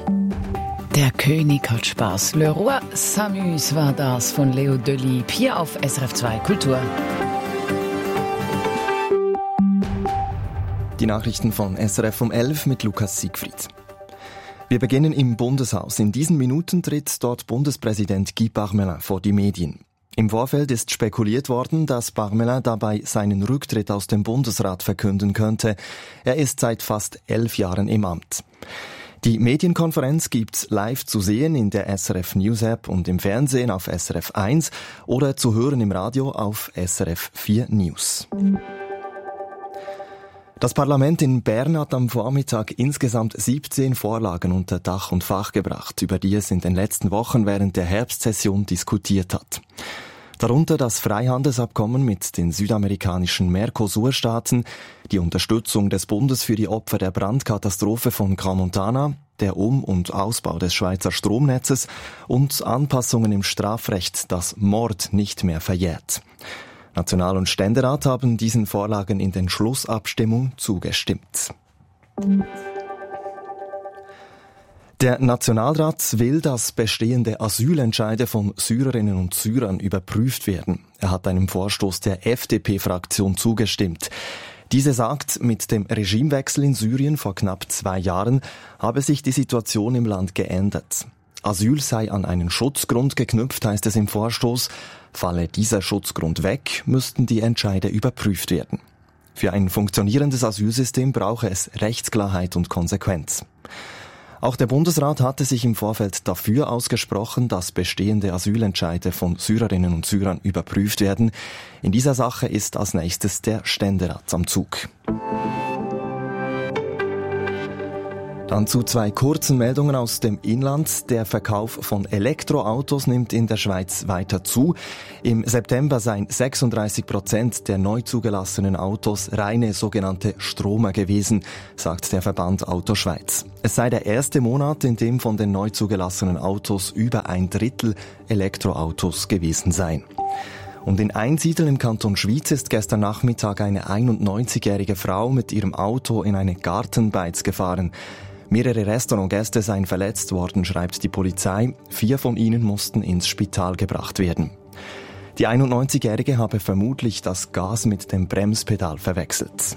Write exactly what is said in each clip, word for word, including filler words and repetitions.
Der König hat Spaß. Le Roi s'amuse war das von Leo Delibes hier auf S R F zwei Kultur. Die Nachrichten von S R F um elf mit Lukas Siegfried. Wir beginnen im Bundeshaus. In diesen Minuten tritt dort Bundespräsident Guy Parmelin vor die Medien. Im Vorfeld ist spekuliert worden, dass Parmelin dabei seinen Rücktritt aus dem Bundesrat verkünden könnte. Er ist seit fast elf Jahren im Amt. Die Medienkonferenz gibt's live zu sehen in der S R F News App und im Fernsehen auf S R F eins oder zu hören im Radio auf S R F vier News. Das Parlament in Bern hat am Vormittag insgesamt siebzehn Vorlagen unter Dach und Fach gebracht, über die es in den letzten Wochen während der Herbstsession diskutiert hat. Darunter das Freihandelsabkommen mit den südamerikanischen Mercosur-Staaten, die Unterstützung des Bundes für die Opfer der Brandkatastrophe von Crans-Montana, der Um- und Ausbau des Schweizer Stromnetzes und Anpassungen im Strafrecht, das Mord nicht mehr verjährt. National- und Ständerat haben diesen Vorlagen in den Schlussabstimmungen zugestimmt. Der Nationalrat will, dass bestehende Asylentscheide von Syrerinnen und Syrern überprüft werden. Er hat einem Vorstoß der F D P-Fraktion zugestimmt. Diese sagt, mit dem Regimewechsel in Syrien vor knapp zwei Jahren habe sich die Situation im Land geändert. Asyl sei an einen Schutzgrund geknüpft, heißt es im Vorstoß. Falle dieser Schutzgrund weg, müssten die Entscheide überprüft werden. Für ein funktionierendes Asylsystem brauche es Rechtsklarheit und Konsequenz. Auch der Bundesrat hatte sich im Vorfeld dafür ausgesprochen, dass bestehende Asylentscheide von Syrerinnen und Syrern überprüft werden. In dieser Sache ist als nächstes der Ständerat am Zug. Dann zu zwei kurzen Meldungen aus dem Inland. Der Verkauf von Elektroautos nimmt in der Schweiz weiter zu. Im September seien sechsunddreißig Prozent der neu zugelassenen Autos reine sogenannte Stromer gewesen, sagt der Verband Auto Schweiz. Es sei der erste Monat, in dem von den neu zugelassenen Autos über ein Drittel Elektroautos gewesen seien. Und in Einsiedel im Kanton Schwyz ist gestern Nachmittag eine einundneunzigjährige Frau mit ihrem Auto in eine Gartenbeiz gefahren. Mehrere Restaurantgäste seien verletzt worden, schreibt die Polizei. Vier von ihnen mussten ins Spital gebracht werden. Die einundneunzigjährige habe vermutlich das Gas mit dem Bremspedal verwechselt.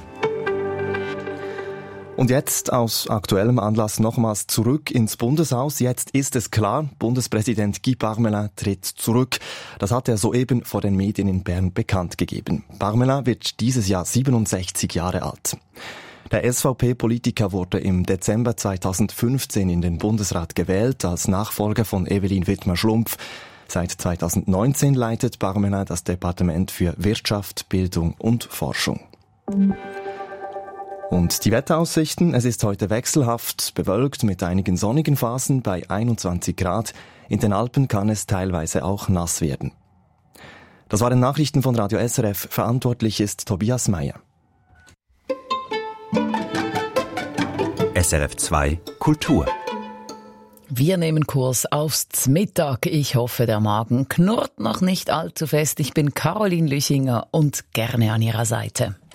Und jetzt aus aktuellem Anlass nochmals zurück ins Bundeshaus. Jetzt ist es klar, Bundespräsident Guy Parmelin tritt zurück. Das hat er soeben vor den Medien in Bern bekannt gegeben. Parmelin wird dieses Jahr siebenundsechzig Jahre alt. Der S V P-Politiker wurde im Dezember zweitausendfünfzehn in den Bundesrat gewählt als Nachfolger von Evelyn Widmer-Schlumpf. Seit zweitausendneunzehn leitet Parmelin das Departement für Wirtschaft, Bildung und Forschung. Und die Wetteraussichten, es ist heute wechselhaft, bewölkt mit einigen sonnigen Phasen bei einundzwanzig Grad. In den Alpen kann es teilweise auch nass werden. Das waren Nachrichten von Radio S R F. Verantwortlich ist Tobias Meyer. S R F zwei Kultur. Wir nehmen Kurs aufs Zmittag. Ich hoffe, der Magen knurrt noch nicht allzu fest. Ich bin Caroline Lüchinger und gerne an Ihrer Seite.